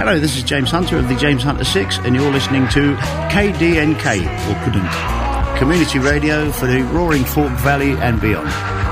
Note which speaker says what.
Speaker 1: Hello, this is James Hunter of the James Hunter 6, and you're listening to KDNK, or Couldn't, community radio for the Roaring Fork Valley and beyond.